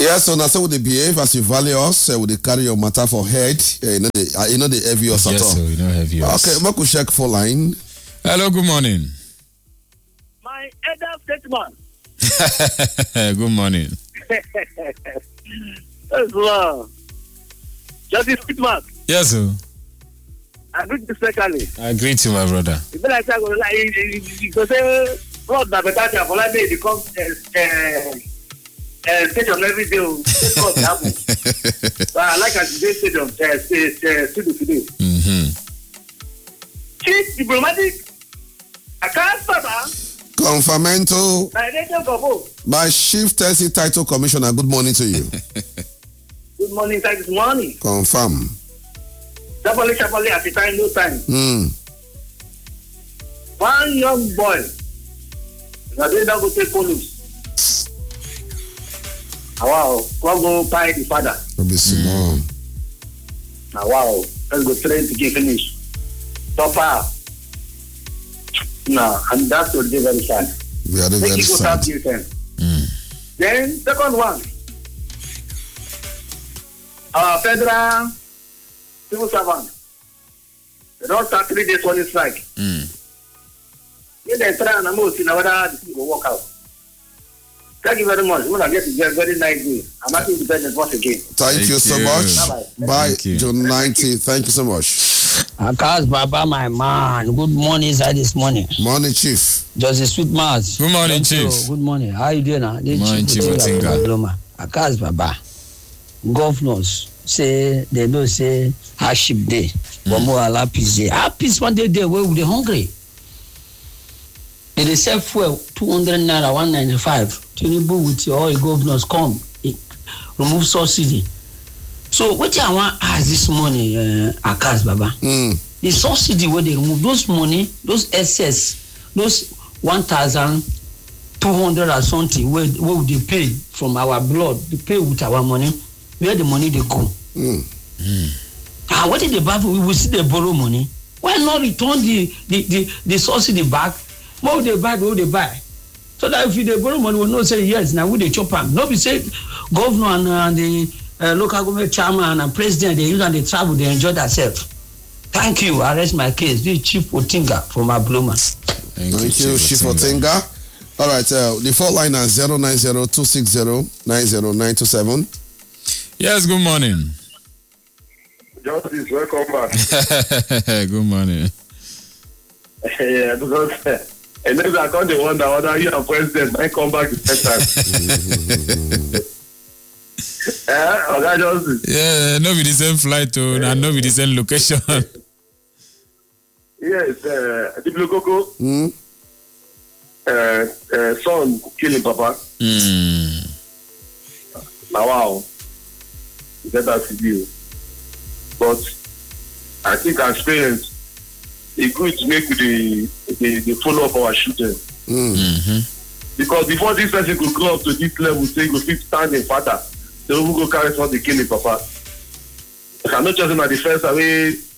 Yes, so that's how they behave as you value us. Would they carry your matter for head? They heavy us at all. Yes, so you know heavy us. Okay, Marco check for line. Hello, good morning. My elder statesman. Good morning. Yes, wow. Justice Statesman. Yes, sir. I greet you secondly. I greet you, my brother. You be like you go say, Lord, na better for like they come stadium every day. But I like as they stadium studio today. Chief diplomatic. I can't stop. Confirmento. My Chief Tensi Title Commissioner, good morning to you. Good morning, thank you, morning. Confirm. Sharply, at the time, no time. One young boy, they don't go take police. Wow, go buy the father. Wow, let's go train to get finished. Papa. No, and that's what they very sad. Very sad. Then, second one. Our federal civil servant. They don't start 3 days on strike. If they try and most in whether the people will work out. Thank you very much. When I get to get very nice day. I'm happy to be once again. Thank you so much. Bye. June 90. Thank you so much. Akas Baba, my man. Good morning, sir, this morning. Morning, Chief. Just a sweet mouth. Good morning, Chief. Good morning. How you doing now? Good morning, Chief Otinga. Akas Baba. Governors say they don't say hardship day. But more allow peace day. How peace one day where we hungry? They sell fuel 200 naira 195. Tinubu with your oil governors come remove subsidy. So what I want ask this money, Akas Baba. The subsidy where they remove those money, those excess, those 1,200 or something where would they pay from our blood, they pay with our money, where the money they go. What did they buy? We will see they borrow money. Why not return the subsidy back? What would they buy? What would they buy? So that if they borrow money, we'll not say yes. Now we they chop them. Not be say governor and the local government chairman and president they use and they travel, they enjoy themselves. Thank you. I rest my case. This is Chief Otinga from Abloma. Thank you, Chief Otinga. All right, the phone line is 090-260-90927. Yes, good morning. Justice, welcome back. Good morning. Yeah, because and then I can't wonder whether you are president might come back the first time. Okay, Justice. Yeah, no be the same flight to and no be the same location. Yes, the Blue Coco. Son killing Papa. Now wow. That has to do. But I think our experience is good to make the follow up our children. Because before this person could grow up to this level, say go fit stand in father, they will go carry something killing Papa. I'm not just in the first away